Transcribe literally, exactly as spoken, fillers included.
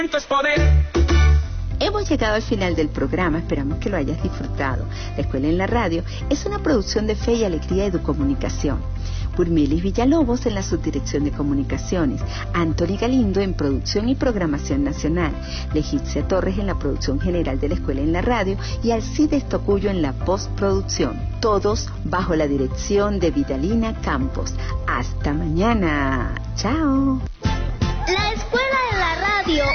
Es poder. Hemos llegado al final del programa, esperamos que lo hayas disfrutado. La Escuela en la Radio es una producción de Fe y Alegría Educomunicación. Burmilis Villalobos en la subdirección de comunicaciones, Anthony Galindo en producción y programación nacional, Legitzia Torres en la producción general de la Escuela en la Radio y Alcides Tocuyo en la postproducción. Todos bajo la dirección de Vidalina Campos. Hasta mañana. Chao. La Escuela en la Radio.